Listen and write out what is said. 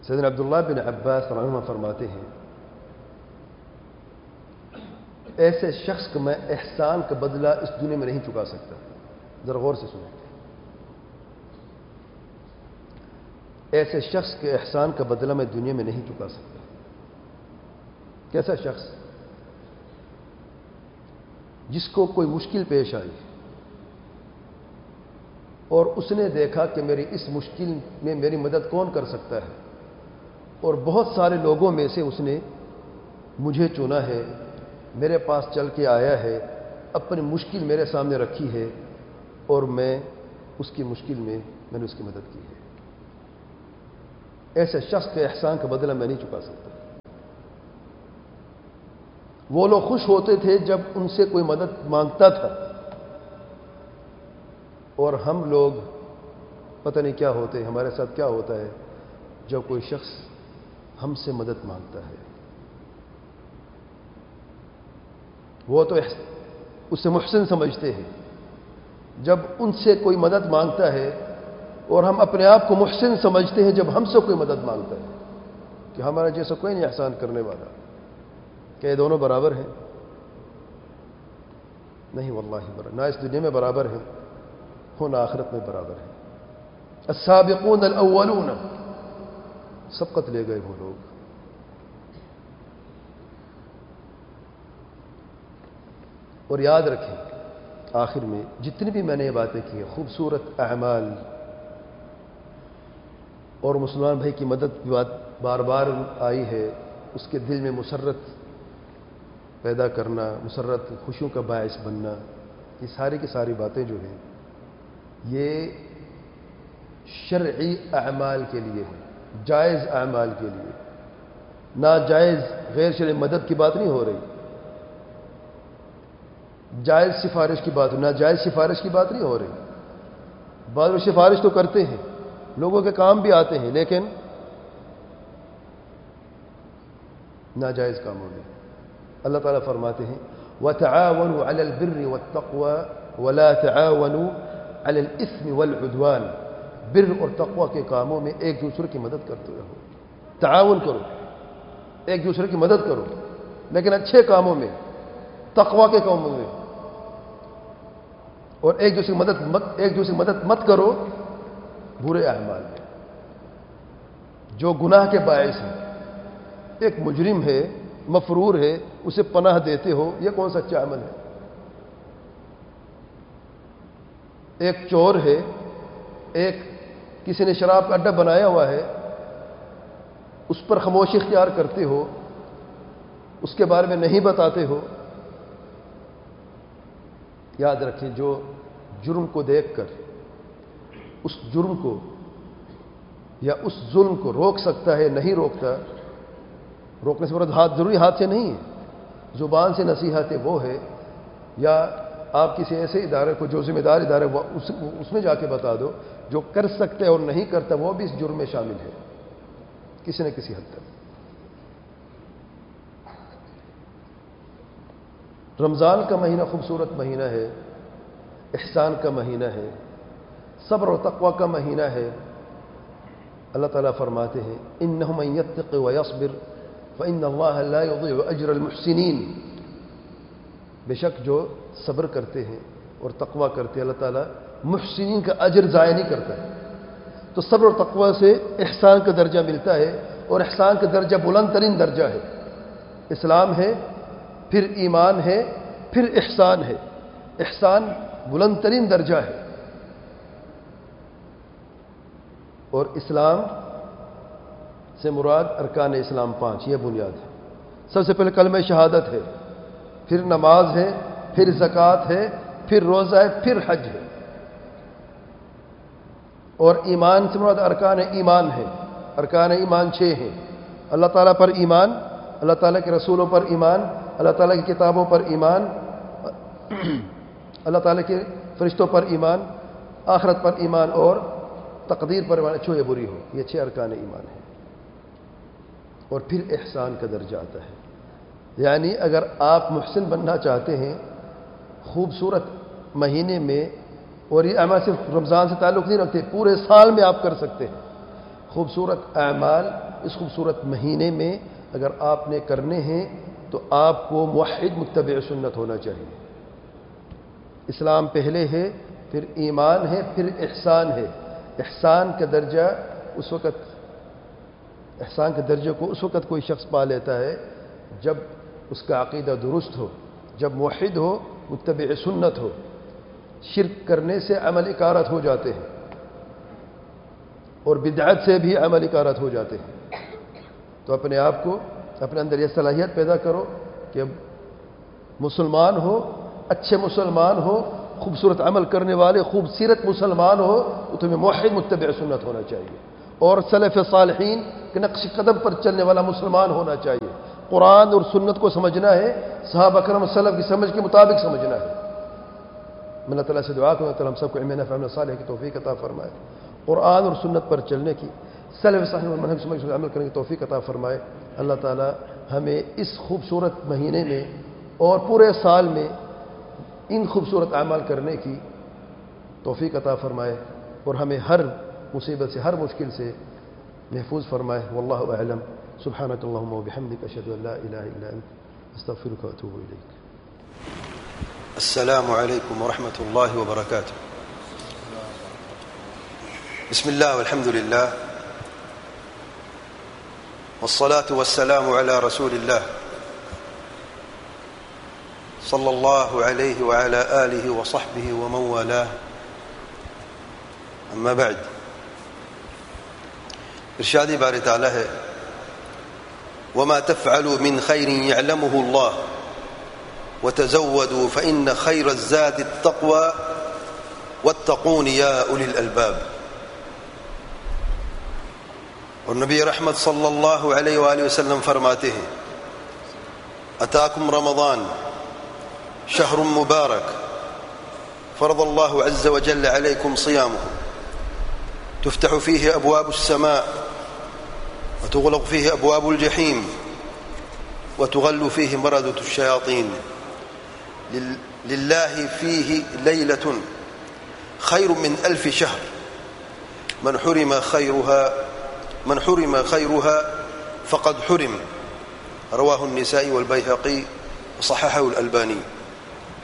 سیدنا عبداللہ بن عباس رضی اللہ عنہما فرماتے ہیں ایسے شخص کو میں احسان کا بدلہ اس دنیا میں نہیں چکا سکتا. ذرا غور سے سنیں. ایسے شخص کے احسان کا بدلہ میں دنیا میں نہیں چکا سکتا. کیسا شخص؟ جس کو کوئی مشکل پیش آئی اور اس نے دیکھا کہ میری اس مشکل میں میری مدد کون کر سکتا ہے، اور بہت سارے لوگوں میں سے اس نے مجھے چنا ہے، میرے پاس چل کے آیا ہے، اپنی مشکل میرے سامنے رکھی ہے، اور میں اس کی مشکل میں نے اس کی مدد کی ہے. ایسے شخص کے احسان کا بدلہ میں نہیں چکا سکتا. وہ لوگ خوش ہوتے تھے جب ان سے کوئی مدد مانگتا تھا، اور ہم لوگ پتہ نہیں کیا ہوتے ہیں، ہمارے ساتھ کیا ہوتا ہے جب کوئی شخص ہم سے مدد مانگتا ہے. وہ تو اسے محسن سمجھتے ہیں. جب ان سے کوئی مدد مانگتا ہے، اور ہم اپنے آپ کو محسن سمجھتے ہیں جب ہم سے کوئی مدد مانگتا ہے کہ ہمارا جیسا کوئی نہیں احسان کرنے والا. کہ یہ دونوں برابر ہیں؟ نہیں واللہ برابر. نہ اس دنیا میں برابر ہیں ہو نہ آخرت میں برابر ہیں. السابقون الاولون، سبقت لے گئے وہ لوگ. اور یاد رکھیں آخر میں جتنی بھی میں نے یہ باتیں کی ہیں، خوبصورت اعمال اور مسلمان بھائی کی مدد کی بات بار بار آئی ہے، اس کے دل میں مسرت پیدا کرنا، مسرت خوشیوں کا باعث بننا، یہ ساری کی ساری باتیں جو ہیں یہ شرعی اعمال کے لیے ہیں، جائز اعمال کے لیے. ناجائز غیر شرعی مدد کی بات نہیں ہو رہی، جائز سفارش کی بات، ناجائز سفارش کی بات نہیں ہو رہی. بعض لوگ سفارش تو کرتے ہیں، لوگوں کے کام بھی آتے ہیں، لیکن ناجائز کاموں میں. اللہ تعالیٰ فرماتے ہیں وَتَعَاوَنُوا عَلَى الْبِرِّ وَالتَّقْوَى وَلَا تَعَاوَنُوا عَلَى الْإِثْمِ وَالْعُدْوَانِ. بر اور تقوی کے کاموں میں ایک دوسرے کی مدد کرتے رہو، تعاون کرو، ایک دوسرے کی مدد کرو، لیکن اچھے کاموں میں، تقوی کے کاموں میں. اور ایک دوسرے کی مدد مت کرو برے اعمال میں جو گناہ کے باعث ہیں. ایک مجرم ہے، مفرور ہے، اسے پناہ دیتے ہو، یہ کون سا اچھا عمل ہے؟ ایک چور ہے، ایک کسی نے شراب کا اڈا بنایا ہوا ہے، اس پر خاموشی اختیار کرتے ہو، اس کے بارے میں نہیں بتاتے ہو. یاد رکھیں جو جرم کو دیکھ کر اس جرم کو یا اس ظلم کو روک سکتا ہے، نہیں روکتا. روکنے سے مراد ضروری ہاتھ سے نہیں ہے، زبان سے نصیحت ہے وہ ہے، یا آپ کسی ایسے ادارے کو جو ذمہ دار ادارے اس میں جا کے بتا دو. جو کر سکتے اور نہیں کرتا وہ بھی اس جرم میں شامل ہے کسی نہ کسی حد تک. رمضان کا مہینہ خوبصورت مہینہ ہے، احسان کا مہینہ ہے، صبر و تقوی کا مہینہ ہے. اللہ تعالیٰ فرماتے ہیں اِنَّهُ مَن يَتَّقِ وَيَصْبِرْ فَإِنَّ اللَّهَ لَا يُضِيعُ أَجْرَ الْمُحْسِنِينَ. بے شک جو صبر کرتے ہیں اور تقوی کرتے ہیں اللہ تعالیٰ محسنین کا اجر ضائع نہیں کرتا ہے. تو صبر اور تقوی سے احسان کا درجہ ملتا ہے، اور احسان کا درجہ بلند ترین درجہ ہے. اسلام ہے، پھر ایمان ہے، پھر احسان ہے. احسان بلند ترین درجہ ہے. اور اسلام سے مراد ارکان اسلام 5، یہ بنیاد ہے. سب سے پہلے کلمہ شہادت ہے، پھر نماز ہے، پھر زکوٰۃ ہے، پھر روزہ ہے، پھر حج ہے. اور ایمان سے مراد ارکان ایمان ہے. ارکان ایمان 6 ہیں: اللہ تعالیٰ پر ایمان، اللہ تعالیٰ کے رسولوں پر ایمان، اللہ تعالیٰ کی کتابوں پر ایمان، اللہ تعالیٰ کے فرشتوں پر ایمان، آخرت پر ایمان، اور تقدیر پر ایمان، اچھی یا بری ہو. یہ 6 ارکان ایمان ہیں. اور پھر احسان کا درجہ آتا ہے. یعنی اگر آپ محسن بننا چاہتے ہیں خوبصورت مہینے میں، اور یہ اعمال صرف رمضان سے تعلق نہیں رکھتے، پورے سال میں آپ کر سکتے ہیں. خوبصورت اعمال اس خوبصورت مہینے میں اگر آپ نے کرنے ہیں تو آپ کو موحد متبع سنت ہونا چاہیے. اسلام پہلے ہے، پھر ایمان ہے، پھر احسان ہے. احسان کا درجہ اس وقت احسان کے درجے کو اس وقت کوئی شخص پا لیتا ہے جب اس کا عقیدہ درست ہو، جب موحد ہو، متبع سنت ہو. شرک کرنے سے عمل اکارت ہو جاتے ہیں اور بدعت سے بھی عمل اکارت ہو جاتے ہیں. تو اپنے آپ کو اپنے اندر یہ صلاحیت پیدا کرو کہ مسلمان ہو، اچھے مسلمان ہو، خوبصورت عمل کرنے والے خوبصورت مسلمان ہو تو تمہیں موحد متبع سنت ہونا چاہیے اور سلف صالحین کے نقش قدم پر چلنے والا مسلمان ہونا چاہیے. قرآن اور سنت کو سمجھنا ہے، صحابہ کرام سلف کی سمجھ کے مطابق سمجھنا ہے. میں اللہ تعالیٰ سے دعا کروں کہ ہم سب کو علم نافع عمل صالح کی توفیق عطا فرمائے، قرآن اور سنت پر چلنے کی، سلف صالح اور منہج سمجھ عمل کرنے کی توفیق عطا فرمائے. اللہ تعالیٰ ہمیں اس خوبصورت مہینے میں اور پورے سال میں ان خوبصورت اعمال کرنے کی توفیق عطا فرمائے اور ہمیں ہر مصیبت سے، ہر مشکل سے محفوظ فرمائے. واللہ اعلم. سبحانک اللہم وبحمدک، اشہد ان لا الہ الا انت، استغفرک واتوب الیک. السلام علیکم ورحمۃ اللہ وبرکاتہ. بسم اللہ والحمد للہ والصلاة والسلام على رسول اللہ صلی اللہ علیہ وعلى آلہ وصحبہ ومن والاه. اما بعد، ارشاد باری تعالی ہے وما تفعلوا من خیر يعلمه اللہ وتزودوا فإن خیر الزاد التقوى واتقون یا اولی الالباب. اور نبی رحمت صلی اللہ علیہ وآلہ وسلم فرماتے ہیں اتاکم رمضان شہر مبارک فرض اللہ عز وجل علیکم صیامه تفتح فيه أبواب السماء وتغلق فيه أبواب الجحيم وتغل فيه مردة الشياطين لله فيه ليلة خير من 1000 شهر من حرم خيرها فقد حرم. رواه النسائي والبيهقي وصححه الألباني.